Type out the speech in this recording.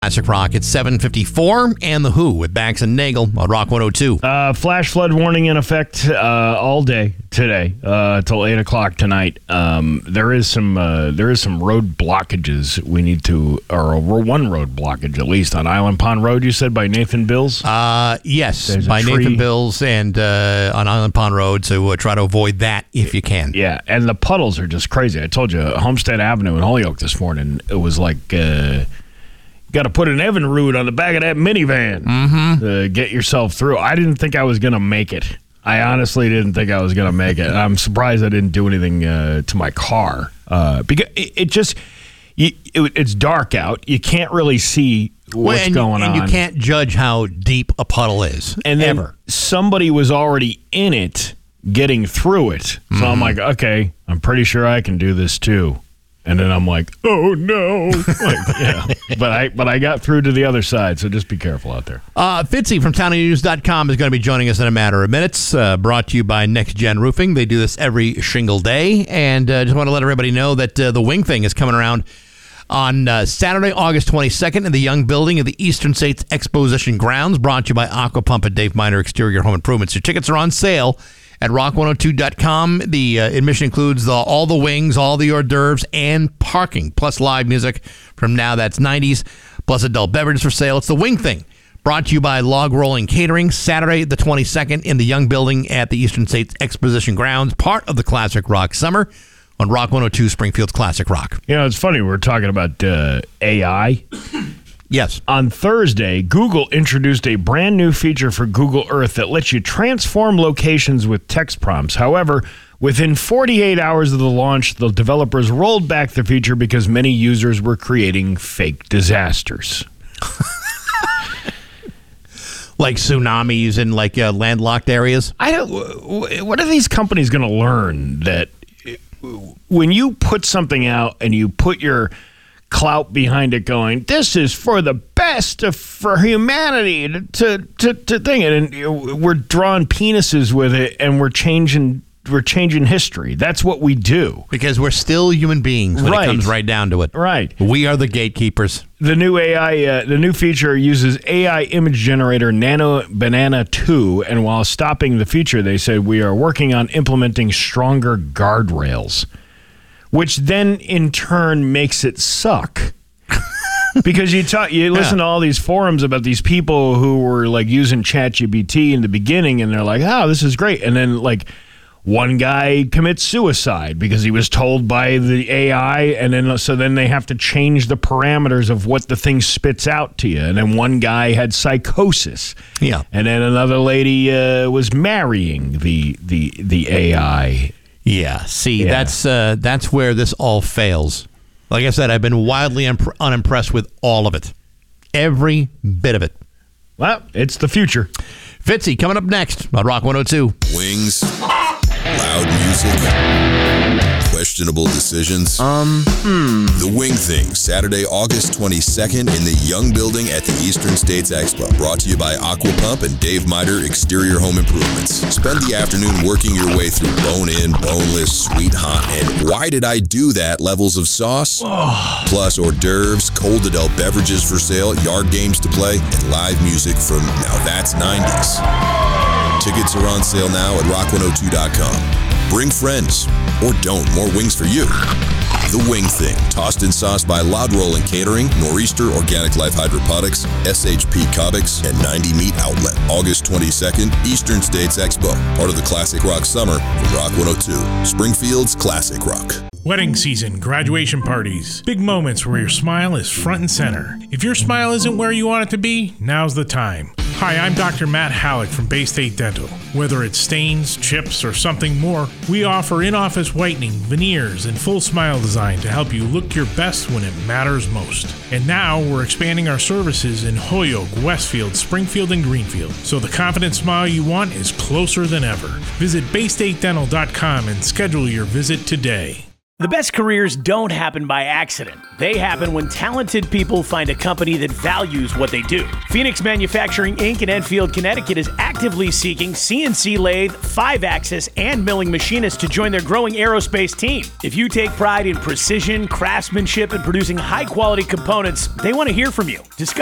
Classic Rock at 7:54, and The Who with Bax and Nagel on Rock 102. Flash flood warning in effect all day today till 8 o'clock tonight. There is some road blockages we need to, or one road blockage at least on Island Pond Road. You said by Nathan Bills. Yes, There's by a tree. Nathan Bills and on Island Pond Road. So try to avoid that if you can. Yeah, and the puddles are just crazy. I told you, Homestead Avenue in Holyoke this morning. It was like. Got to put an Evinrude on the back of that minivan to get yourself through. I didn't think I was going to make it. I honestly didn't think I was going to make it. I'm surprised I didn't do anything to my car because it's dark out. You can't really see what's going on. And you can't judge how deep a puddle is. And then somebody was already in it getting through it. So I'm like, okay, I'm pretty sure I can do this too. And then I'm like, oh no! But I got through to the other side, so just be careful out there. Fitzy from TownNews.com is going to be joining us in a matter of minutes. Brought to you by Next Gen Roofing. They do this every shingle day, and just want to let everybody know that the Wing Thing is coming around on Saturday, August 22nd, in the Young Building of the Eastern States Exposition Grounds. Brought to you by Aqua Pump and Dave Miner Exterior Home Improvements. Your tickets are on sale at rock102.com. The admission includes all the wings, all the hors d'oeuvres, and parking, plus live music from Now That's 90s, plus adult beverages for sale. It's the Wing Thing, brought to you by Log Rolling Catering, Saturday the 22nd in the Young Building at the Eastern States Exposition Grounds, part of the Classic Rock Summer on Rock 102, Springfield's Classic Rock. You know, it's funny, we're talking about AI. Yes. On Thursday, Google introduced a brand new feature for Google Earth that lets you transform locations with text prompts. However, within 48 hours of the launch, the developers rolled back the feature because many users were creating fake disasters. Like tsunamis in landlocked areas? What are these companies going to learn that when you put something out and you put your clout behind it going, this is for the best for humanity to thing it, and we're drawing penises with it, and we're changing history. That's what we do. Because we're still human beings when it comes right down to it. Right. We are the gatekeepers. The new AI, the new feature uses AI image generator Nano Banana 2, and while stopping the feature, they said, we are working on implementing stronger guardrails, which then in turn makes it suck. Because you listen to all these forums about these people who were like using ChatGPT in the beginning, and they're like, oh, this is great. And then like one guy commits suicide because he was told by the AI, and then they have to change the parameters of what the thing spits out to you. And then one guy had psychosis. Yeah. And then another lady was marrying the AI. Yeah, see, that's where this all fails. Like I said, I've been wildly unimpressed with all of it. Every bit of it. Well, it's the future. Fitzy, coming up next on Rock 102. Wings, loud music, questionable decisions. The Wing Thing, Saturday, August 22nd in the Young Building at the Eastern States Expo. Brought to you by Aqua Pump and Dave Miter Exterior Home Improvements. Spend the afternoon working your way through bone-in, boneless, sweet, hot, and why did I do that levels of sauce. Plus hors d'oeuvres, cold adult beverages for sale, yard games to play, and live music from Now That's 90s. Tickets are on sale now at rock102.com. Bring friends, or don't. More wings for you. The Wing Thing, tossed and sauced by Log Rolling Catering, Nor'easter Organic Life Hydroponics, SHP Comics, and 90 Meat Outlet. August 22nd, Eastern States Expo, part of the Classic Rock Summer from Rock 102, Springfield's Classic Rock. Wedding season, graduation parties, big moments where your smile is front and center. If your smile isn't where you want it to be, now's the time. Hi, I'm Dr. Matt Halleck from Bay State Dental. Whether it's stains, chips, or something more, we offer in-office whitening, veneers, and full smile design to help you look your best when it matters most. And now we're expanding our services in Holyoke, Westfield, Springfield, and Greenfield, so the confident smile you want is closer than ever. Visit BayStateDental.com and schedule your visit today. The best careers don't happen by accident. They happen when talented people find a company that values what they do. Phoenix Manufacturing, Inc. in Enfield, Connecticut is actively seeking CNC lathe, 5-axis, and milling machinists to join their growing aerospace team. If you take pride in precision, craftsmanship, and producing high-quality components, they want to hear from you. Discuss